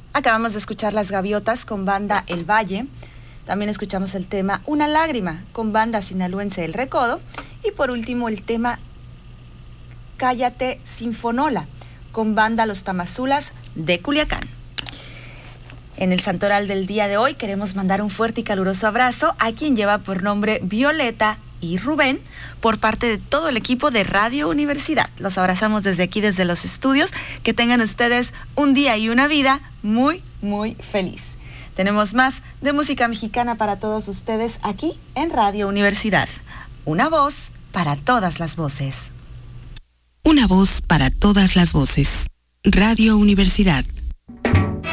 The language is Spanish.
Acabamos de escuchar Las Gaviotas con banda El Valle. También escuchamos el tema Una Lágrima con banda sinaloense El Recodo. Y por último el tema Cállate Sinfonola con banda Los Tamazulas de Culiacán. En el santoral del día de hoy queremos mandar un fuerte y caluroso abrazo a quien lleva por nombre Violeta y Rubén, por parte de todo el equipo de Radio Universidad. Los abrazamos desde aquí, desde los estudios. Que tengan ustedes un día y una vida muy, muy feliz. Tenemos más de música mexicana para todos ustedes aquí en Radio Universidad. Una voz para todas las voces. Una voz para todas las voces. Radio Universidad.